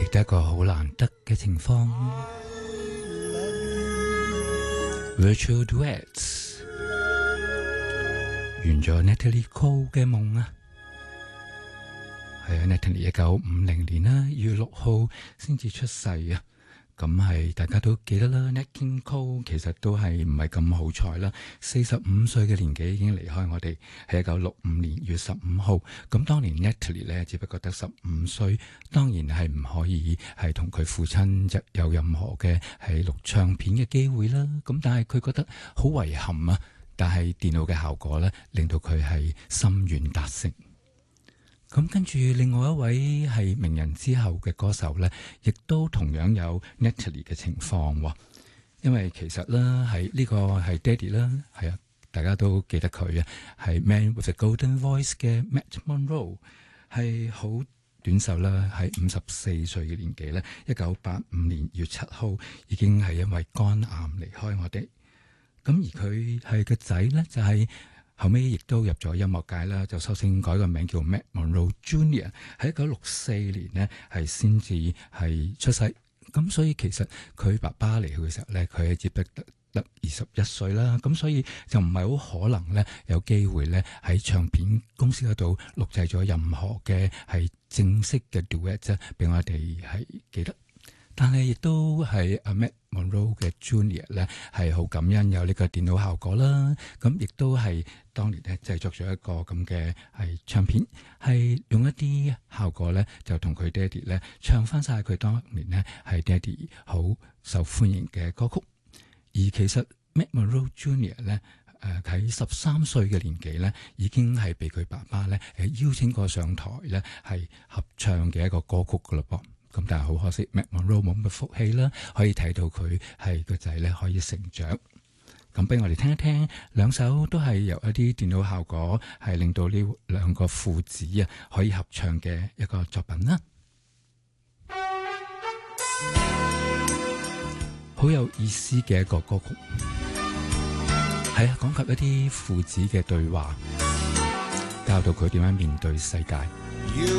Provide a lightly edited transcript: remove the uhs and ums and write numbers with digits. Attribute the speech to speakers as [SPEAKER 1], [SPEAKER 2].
[SPEAKER 1] 得一個好難得嘅情況 ，Virtual Duets 完咗 Natalie Cole 嘅夢啊！係啊 ，Natalie 1950年啦，2月6號先至出世啊！咁係大家都記得啦 Nat King Cole 其實都係唔係咁好彩啦，45歲嘅年紀已經離開我哋，係1965年2月15號。咁當年 Natalie 咧只不過得15歲，當然係唔可以係同佢父親有任何嘅係錄唱片嘅機會啦。咁但係佢覺得好遺憾啊！但係電腦嘅效果咧，令到佢係心願達成。咁跟住另外一位係名人之後嘅歌手咧，亦都同樣有 Natalie 嘅情況喎。因為其實咧係呢個係爹哋啦，係啊，大家都記得佢啊，係 Man with a Golden Voice 嘅 Matt Monro， 係好短壽啦，係54歲嘅年紀咧，1985年2月7號已經係因為肝癌離開我哋。咁而佢係個仔咧就係後尾亦都入咗音樂界啦，就索性改個名叫 Matt Monro Jr.， 喺1964年呢係先至係出世。咁所以其實佢爸爸嚟去嘅時候咧，佢係只得21歲啦。咁所以就唔係好可能咧有機會咧喺唱片公司嗰度錄製咗任何嘅係正式嘅 duet 啫，俾我哋係記得。但係亦都係阿 Matt Monro 嘅 Junior 咧，係好感恩有呢個電腦效果啦。咁亦都係當年咧製作咗一個咁嘅係唱片，係用一啲效果咧就同佢爹哋咧唱翻晒佢當年咧係爹哋好受歡迎嘅歌曲。而其實 Matt Monro Junior 咧喺13歲嘅年紀咧，已經係被佢爸爸咧邀請過上台咧係合唱嘅一個歌曲噶啦噃。咁但係好可惜 Matt Monro 冇乜福氣啦，可以睇到佢係個仔咧可以成長。咁俾我哋聽一聽兩首都係由一啲電腦效果係令到呢兩個父子啊可以合唱嘅一個作品啦。好有意思嘅一個歌曲，係啊，講及一啲父子嘅對話，教導佢點樣面對世界。